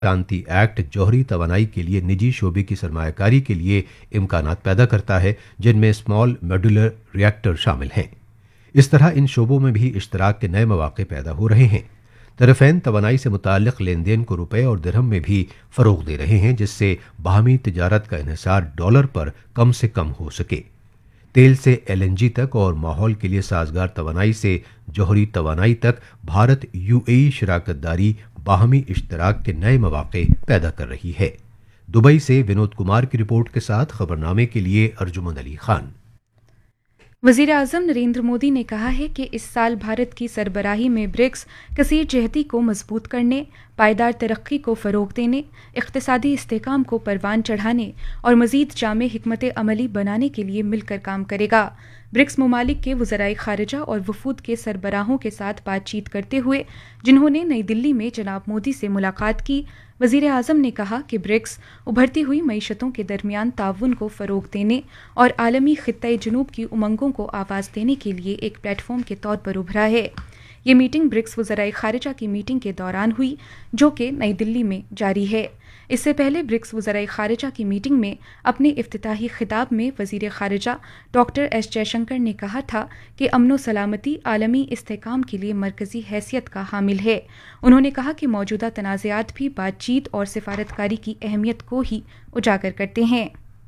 शांति act जौहरी तवानाई के लिए निजी शोबे की सरमायाकारी के लिए इम्कानात पैदा करता है, जिनमें स्मॉल मॉड्यूलर रिएक्टर शामिल हैं। इस तरह इन शोबों में भी इश्तराक के नए मौके पैदा हो रहे हैं। तरफैन तवानाई से मुताल्लिक लेन देन को रुपए और दिरहम में भी फ़रोग़ दे रहे हैं, जिससे बाहमी तिजारत का इन्हिसार डॉलर पर कम से कम हो सके। तेल से LNG तक और माहौल के लिए साजगार तवानाई से जौहरी तवानाई तक भारत UAE शराकतदारी बाहमी इश्तराक के नए मौके पैदा कर रही है। दुबई से विनोद कुमार की रिपोर्ट के साथ खबरनामे के लिए अर्जुमन अली खान। वज़ीर आज़म नरेंद्र मोदी ने कहा है कि इस साल भारत की सरबराही में ब्रिक्स कसीर जहती को मजबूत करने, पायदार तरक्की को फ़रोग़ देने, इक़्तिसादी इस्तेहकाम को परवान चढ़ाने और मज़ीद जामे हिकमत अमली बनाने के लिए मिलकर काम करेगा। ब्रिक्स ममालिक के वज़राए ख़ारिजा और वफूद के सरबराहों के साथ बातचीत करते हुए जिन्होंने नई दिल्ली में जनाब मोदी से मुलाकात की, वज़ीर आज़म ने कहा कि ब्रिक्स उभरती हुई मईशतों के दरमियान ताउन को फ़रोग़ देने और आलमी ख़ित्ते जनूब की उमंगों को आवाज़ देने के लिए एक प्लेटफॉर्म के तौर पर उभरा है। ये मीटिंग ब्रिक्स वज़राए ख़ारिजा की मीटिंग के दौरान हुई, जो कि नई दिल्ली में जारी है। इससे पहले ब्रिक्स वज़राए ख़ारिजा की मीटिंग में अपने इफ्तिताही खिताब में वज़ीर ख़ारिजा डॉक्टर S जयशंकर ने कहा था कि अमन व सलामती आलमी इस्तेहकाम के लिए मरकज़ी हैसियत का हामिल है। उन्होंने कहा कि मौजूदा तनाज़ात भी बातचीत और सिफारतकारी की अहमियत को ही उजागर करते हैं।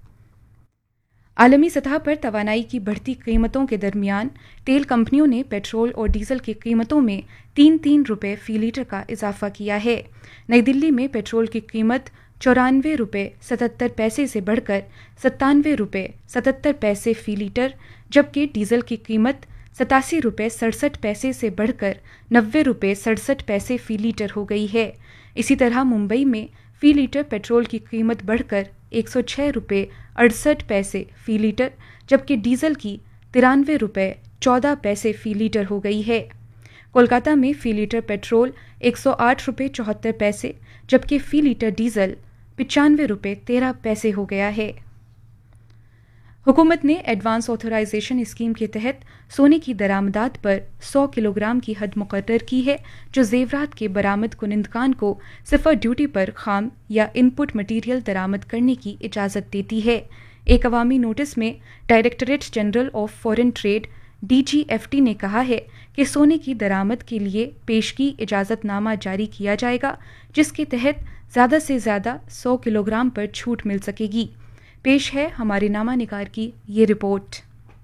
आलमी सतह पर तवानाई की बढ़ती कीमतों के दरमियान तेल कंपनियों ने पेट्रोल और डीजल की कीमतों में 3-3 रुपये फ़ी लीटर का इजाफा किया है। नई दिल्ली में पेट्रोल की कीमत 94 रुपये 77 पैसे से बढ़कर 97 रुपये 77 पैसे फ़ी लीटर, जबकि डीजल की कीमत 87 रुपये 67 पैसे से बढ़कर 90 रुपये 67 पैसे फ़ी लीटर हो गई है। इसी तरह मुंबई में फ़ी लीटर पेट्रोल की कीमत बढ़कर 106 रुपये 68 पैसे फ़ी लीटर, जबकि डीजल की 93 रुपये 14 पैसे फ़ी लीटर हो गई है। कोलकाता में फ़ी लीटर पेट्रोल 108 रुपये 74 पैसे, जबकि फ़ी लीटर डीजल 95 रुपये 13 पैसे हो गया है। हुकूमत ने एडवांस ऑथराइजेशन स्कीम के तहत सोने की दरामदात पर 100 किलोग्राम की हद मुकर्रर की है, जो जेवरात के बरामद कुनिंदकान को सिफर ड्यूटी पर खाम या इनपुट मटीरियल दरामद करने की इजाज़त देती है। एक अवामी नोटिस में directorate general of foreign trade DGFT ने कहा है कि सोने की दरामद के लिए पेशगी इजाज़तनामा जारी किया जाएगा, जिसके तहत ज़्यादा से ज़्यादा 100 किलोग्राम पर छूट मिल सकेगी। पेश है हमारे नामा निगार की ये रिपोर्ट।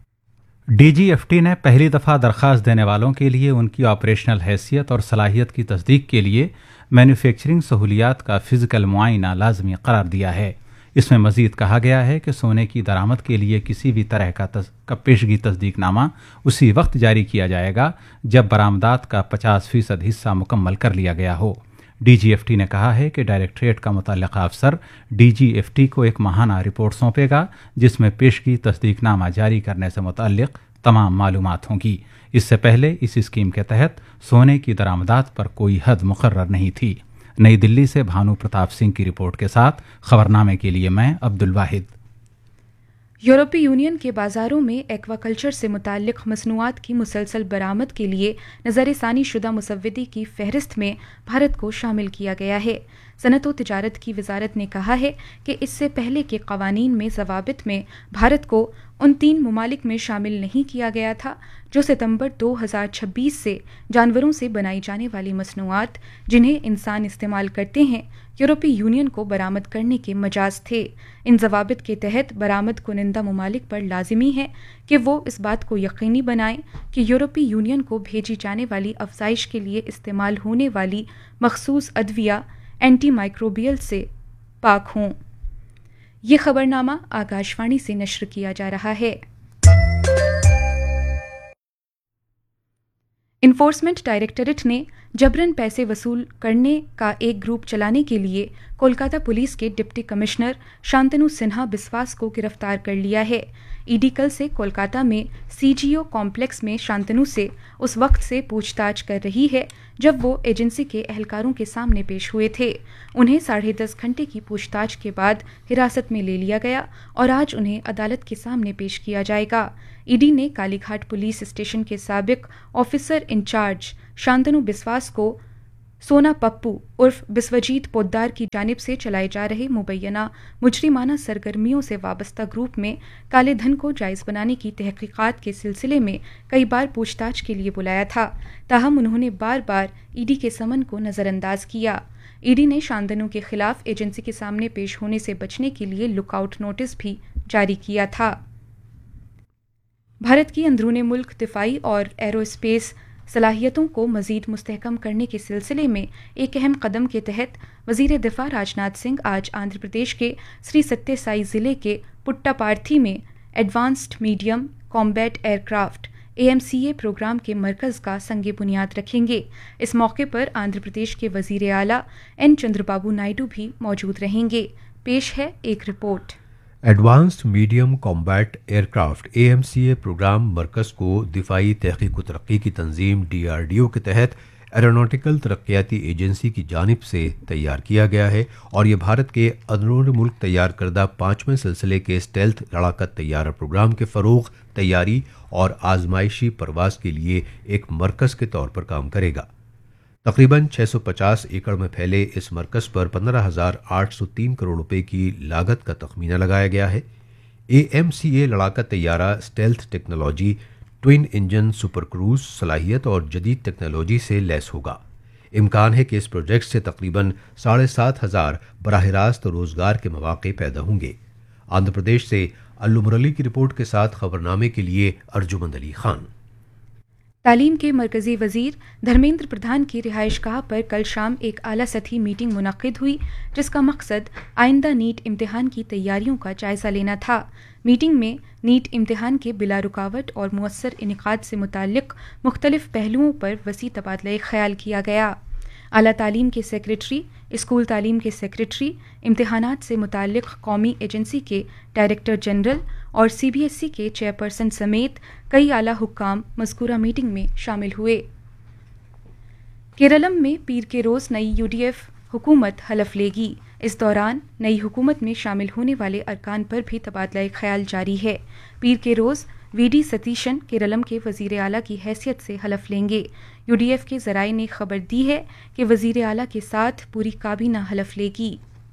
DGFT ने पहली दफ़ा दरख्वास्त देने वालों के लिए उनकी ऑपरेशनल हैसियत और सलाहियत की तस्दीक के लिए मैन्युफैक्चरिंग सहूलियात का फ़िज़िकल मुआयना लाजमी करार दिया है। इसमें मज़ीद कहा गया है कि सोने की दरामद के लिए किसी भी तरह का पेशगी तस्दीकनामा उसी वक्त जारी किया जाएगा जब बरामदात का 50% हिस्सा मुकम्मल कर लिया गया हो। DGFT ने कहा है कि डायरेक्टरेट का मुतल्लिक़ा अफसर DGFT को एक माहाना रिपोर्ट सौंपेगा, जिसमें पेशगी तस्दीकनामा जारी करने से मुतल्लिक़ तमाम मालूमात होंगी। इससे पहले इस स्कीम के तहत सोने की दरामदात पर कोई हद मुकर्रर नहीं थी। नई दिल्ली से भानु प्रताप सिंह की रिपोर्ट के साथ खबरनामे के लिए मैं अब्दुल वाहिद। यूरोपीय यूनियन के बाज़ारों में एक्वाकल्चर से मुताल्लिक़ मसनूआत की मुसलसल बरामद के लिए नज़रसानी शुदा मुसव्वदी की फहरिस्त में भारत को शामिल किया गया है। सनत व तिजारत की वजारत ने कहा है कि इससे पहले के कवानीन में ज़वाबित में भारत को उन 3 ममालिक में शामिल नहीं किया गया था जो सितंबर 2026 से जानवरों से बनाई जाने वाली मसनूआत जिन्हें इंसान इस्तेमाल करते हैं यूरोपीय यूनियन को बरामद करने के मजाज थे। इन ज़वाबित के तहत बरामद कुनिंदा ममालिक पर लाजिमी है कि वो इस बात को यकीनी बनाएं कि यूरोपीय यूनियन को भेजी जाने वाली अफजाइश के लिए इस्तेमाल होने वाली मखसूस अद्विया एंटी माइक्रोबियल से पाक हों। ये खबरनामा आकाशवाणी से नश्र किया जा रहा है। इन्फोर्समेंट डायरेक्टरेट ने जबरन पैसे वसूल करने का एक ग्रुप चलाने के लिए कोलकाता पुलिस के डिप्टी कमिश्नर शांतनु सिन्हा बिस्वास को गिरफ्तार कर लिया है। ईडी कल से कोलकाता में CGO कॉम्प्लेक्स में शांतनु से उस वक्त से पूछताछ कर रही है जब वो एजेंसी के एहलकारों के सामने पेश हुए थे। उन्हें 10.5 घंटे की पूछताछ के बाद हिरासत में ले लिया गया और आज उन्हें अदालत के सामने पेश किया जाएगा। ईडी ने कालीघाट पुलिस स्टेशन के साबिक ऑफिसर इंचार्ज शांतनु बिस्वास को सोना पप्पू उर्फ बिस्वजीत पोद्दार की जानिब से चलाए जा रहे मुबैना मुजरिमाना सरगर्मियों से वाबस्ता ग्रुप में काले धन को जायज़ बनाने की तहकीकात के सिलसिले में कई बार पूछताछ के लिए बुलाया था, ताहम उन्होंने बार बार ईडी के समन को नज़रअंदाज किया। ईडी ने शानदनों के खिलाफ एजेंसी के सामने पेश होने से बचने के लिए लुकआउट नोटिस भी जारी किया था। भारत की अंदरूनी मुल्क दिफाई और एरोस्पेस सलाहियतों को मजीद मुस्तहकम करने के सिलसिले में एक अहम कदम के तहत वजीर दिफा राजनाथ सिंह आज आंध्र प्रदेश के श्री सत्य साई जिले के पुट्टापार्थी में advanced medium combat aircraft AMCA programme के मरकज़ का संगे बुनियाद रखेंगे। इस मौके पर आंध्र प्रदेश के वजीर आला N चंद्रबाबू नायडू भी मौजूद रहेंगे। पेश है एक report. Advanced medium combat aircraft AMCA programme मरकज़ को दिफाई तहक़ीक़ व तरक्की की तंजीम DRDO के तहत एरोनॉटिकल तरक्याती एजेंसी की जानिब से तैयार किया गया है और ये भारत के अंदरूनी मुल्क तैयार करदा 5वें सिलसिले के स्टेल्थ लड़ाका तैयारा प्रोग्राम के फ़रोग़, तैयारी और आजमाइशी परवाज के लिए एक मरकज़ के तौर पर काम करेगा। तकरीबन 650 एकड़ में फैले इस मरकज़ पर 15,803 करोड़ रुपए की लागत का तखमीना लगाया गया है। AMCA लड़ाका तैयारा stealth technology, twin engine super cruise सलाहियत और जदीद टेक्नोलॉजी से लैस होगा। इम्कान है कि इस प्रोजेक्ट से तकरीबन 7,500 बराह रास्त रोजगार के मौके पैदा होंगे। आंध्र प्रदेश से अल्लू मुरली की रिपोर्ट के साथ खबरनामे के लिए अर्जुमंद अली खान। तालीम के मरकजी वजीर धर्मेंद्र प्रधान की रिहाइशगाह पर कल शाम एक आला सतही मीटिंग मुनक्किद हुई, जिसका मकसद आइंदा नीट इम्तिहान की तैयारियों का जायजा लेना था। मीटिंग में नीट इम्तिहान के बिला रुकावट और मुअस्सर इनेकाद से मुताल्लिक मुख्तलिफ पहलुओं पर वसी तबादला ख्याल किया गया। आला तालीम के सेक्रेटरी, स्कूल तालीम के सेक्रेटरी, इम्तिहानात से मुताल्लिक कौमी एजेंसी के डायरेक्टर जनरल और CBSE के चेयरपर्सन समेत कई आला हुक्काम मज़कूरा मीटिंग में शामिल हुए। केरलम में पीर के रोज़ नई UDF हुकूमत हलफ लेगी। इस दौरान नई हुकूमत में शामिल होने वाले अरकान पर भी तबादला ख्याल जारी है। पीर के रोज़ VD सतीशन केरलम के वज़ीर आला की हैसियत से हलफ लेंगे। UDF के ज़राए ने खबर दी है कि वज़ीर आला के साथ पूरी काबीना हलफ लेगी।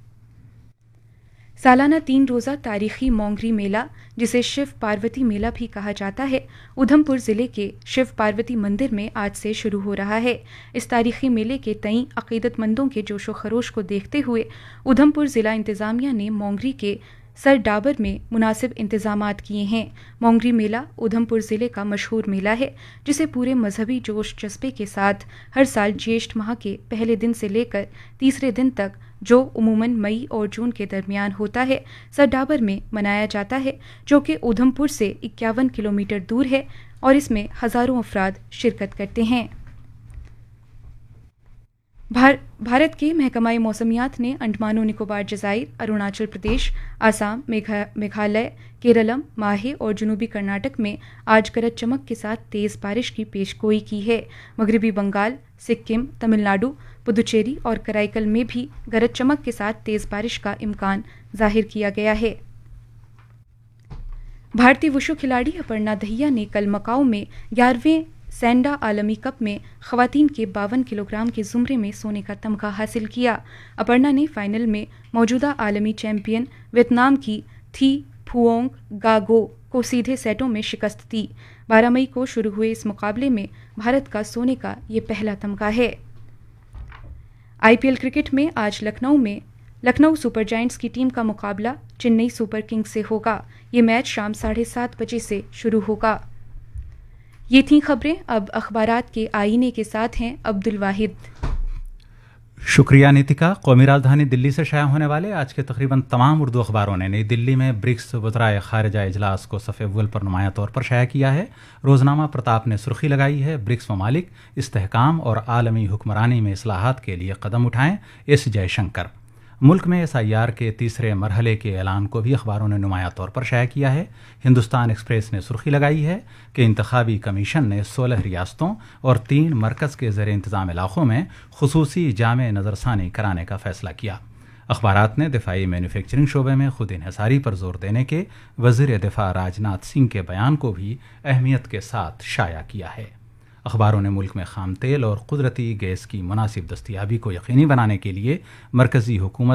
सालाना 3 रोज़ा तारीखी मोंगरी मेला, जिसे शिव पार्वती मेला भी कहा जाता है, उधमपुर ज़िले के शिव पार्वती मंदिर में आज से शुरू हो रहा है। इस तारीखी मेले के तई अक़ीदतमंदों के जोशो खरोश को देखते हुए उधमपुर ज़िला इंतज़ामिया ने मोंगरी के सर डाबर में मुनासिब इंतजामात किए हैं। मोंगरी मेला उधमपुर ज़िले का मशहूर मेला है, जिसे पूरे मजहबी जोश जज्बे के साथ हर साल ज्येष्ठ माह के पहले दिन से लेकर तीसरे दिन तक, जो उमूमन मई और जून के दरमियान होता है, सर डाबर में मनाया जाता है, जो कि उधमपुर से 51 किलोमीटर दूर है और इसमें हज़ारों अफराद शिरकत करते हैं। भारत के महकमा मौसमियात ने अंडमान और निकोबार जज़ाइर, अरुणाचल प्रदेश, आसाम, मेघालय, केरलम, माहे और जनूबी कर्नाटक में आज गरज चमक के साथ तेज़ बारिश की पेशगोई की है। मगरबी बंगाल, सिक्किम, तमिलनाडु, पुदुचेरी और कराईकल में भी गरज चमक के साथ तेज़ बारिश का इम्कान जाहिर किया गया है। भारतीय वुशु खिलाड़ी अपर्णा दहिया ने कल मकाऊ में 11वें सैंडा आलमी कप में ख़वातीन के 52 किलोग्राम के ज़ुमरे में सोने का तमगा हासिल किया। अपर्णा ने फाइनल में मौजूदा आलमी चैंपियन वियतनाम की थी फुओंग गागो को सीधे सेटों में शिकस्त दी। 12 मई को शुरू हुए इस मुकाबले में भारत का सोने का ये पहला तमगा है। IPL क्रिकेट में आज लखनऊ सुपर जायंट्स की टीम का मुकाबला चेन्नई सुपर किंग्स से होगा। ये मैच शाम 7:30 बजे से शुरू होगा। ये थी खबरें। अब अखबारात के आईने के साथ हैं अब्दुल वाहिद। शुक्रिया नितिका। कौमी राजधानी दिल्ली से शाया होने वाले आज के तकरीबन तमाम उर्दू अखबारों ने नई दिल्ली में ब्रिक्स वज़राए ख़ारिजा इजलास को सफ़े अव्वल पर नुमाया तौर पर शाया किया है। रोज़नामा प्रताप ने सुर्खी लगाई है, ब्रिक्स ममालिक इस्तेहकाम और आलमी हुक्मरानी में इस्लाहात के लिए कदम उठाएं, S जयशंकर। मुल्क में SIR के तीसरे मरहले के ऐलान को भी अखबारों ने नुमाया तौर पर शाया किया है। हिंदुस्तान एक्सप्रेस ने सुर्खी लगाई है कि इंतखाबी कमीशन ने 16 रियासतों और 3 मरकज़ के ज़ेर इंतज़ाम इलाक़ों में खुसूसी जामे नज़रसानी कराने का फ़ैसला किया। अखबारात ने दिफाई मैन्युफैक्चरिंग शोबे में खुद इन्हिसारी पर जोर देने के वज़ीर दिफा राजनाथ सिंह के बयान को भी अहमियत के साथ शाया किया है। अखबारों ने मुल्क में खाम तेल और कुदरती गैस की मुनासिब दस्तियाबी को यकीनी बनाने के लिए मरकजी हुकूमत